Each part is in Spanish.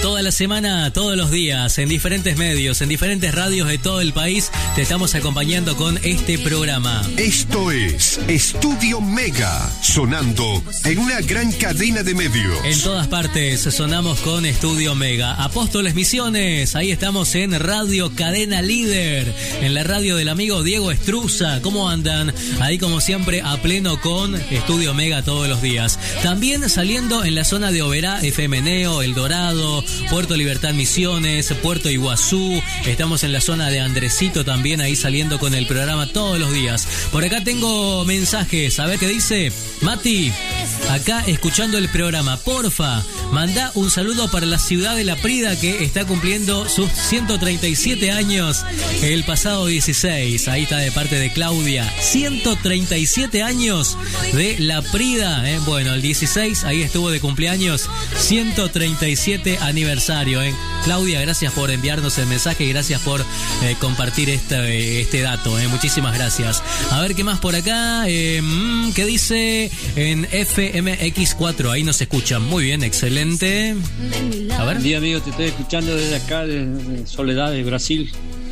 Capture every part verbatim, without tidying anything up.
Toda la semana, todos los días, en diferentes medios, en diferentes radios de todo el país, te estamos acompañando con este programa. Esto es Estudio Mega, sonando en una gran cadena de medios. En todas partes sonamos con Estudio Mega. Apóstoles Misiones, ahí estamos en Radio Cadena Líder, en la radio del amigo Diego Estruza. ¿Cómo andan? Ahí como siempre a pleno con Estudio Mega todos los días. También saliendo en la zona de Oberá, F M Neo, El Dorado, Puerto Libertad Misiones, Puerto Iguazú. Estamos en la zona de Andresito también, ahí saliendo con el programa todos los días. Por acá tengo mensajes, a ver qué dice Mati. Acá escuchando el programa, porfa, mandá un saludo para la ciudad de La Prida, que está cumpliendo sus ciento treinta y siete años el pasado dieciséis. Ahí está de parte de Claudia. ciento treinta y siete años de La Prida, ¿eh? Bueno, el dieciséis ahí estuvo de cumpleaños, ciento treinta y siete aniversario, ¿eh? Claudia, gracias por enviarnos el mensaje y gracias por eh, compartir este, este dato, ¿eh? Muchísimas gracias. A ver qué más por acá, eh, ¿qué dice en F M X cuatro? Ahí nos escuchan. Muy bien, excelente. A ver. Buen día, amigo, te estoy escuchando desde acá, de Soledad, de Brasil.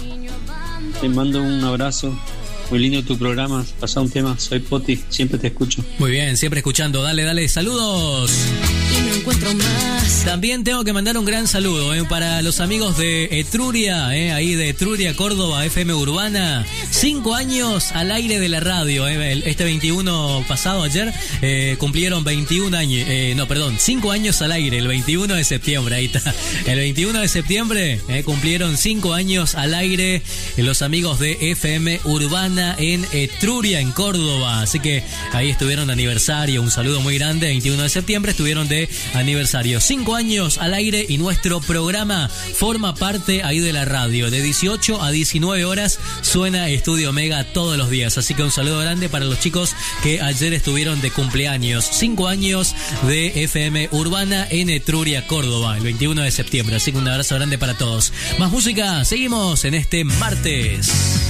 Te mando un abrazo. Muy lindo tu programa. Pasá un tema. Soy Poti, siempre te escucho. Muy bien, siempre escuchando. Dale, dale, saludos. Y no encuentro más. También tengo que mandar un gran saludo eh, para los amigos de Etruria, eh, ahí de Etruria, Córdoba, F M Urbana. Cinco años al aire de la radio. Eh, este veintiuno pasado, ayer, eh, cumplieron veintiún años. Eh, no, perdón, cinco años al aire, el veintiuno de septiembre. Ahí está. El veintiuno de septiembre eh, cumplieron cinco años al aire eh, los amigos de F M Urbana en Etruria, en Córdoba. Así que ahí estuvieron de aniversario. Un saludo muy grande. veintiuno de septiembre estuvieron de aniversario. Cinco años al aire y nuestro programa forma parte ahí de la radio. De dieciocho a diecinueve horas suena Estudio Mega todos los días. Así que un saludo grande para los chicos que ayer estuvieron de cumpleaños. Cinco años de F M Urbana en Etruria, Córdoba, el veintiuno de septiembre. Así que un abrazo grande para todos. Más música. Seguimos en este martes.